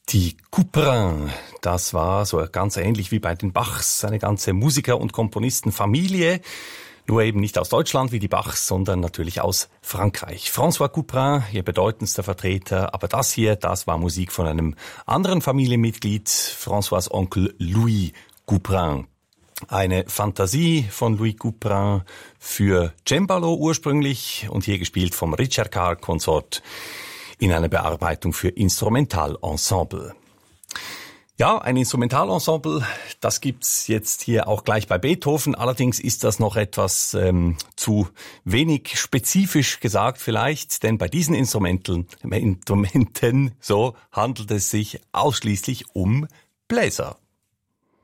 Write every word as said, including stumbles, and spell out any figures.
Die Couperin, das war so ganz ähnlich wie bei den Bachs, eine ganze Musiker- und Komponistenfamilie, nur eben nicht aus Deutschland wie die Bachs, sondern natürlich aus Frankreich. François Couperin, ihr bedeutendster Vertreter, aber das hier, das war Musik von einem anderen Familienmitglied, François' Onkel Louis Couperin. Eine Fantasie von Louis Couperin für Cembalo ursprünglich und hier gespielt vom Richard Carr Consort in einer Bearbeitung für Instrumentalensemble. Ja, ein Instrumentalensemble, das gibt's jetzt hier auch gleich bei Beethoven. Allerdings ist das noch etwas ähm, zu wenig spezifisch gesagt vielleicht, denn bei diesen Instrumenten, Instrumenten so handelt es sich ausschließlich um Bläser.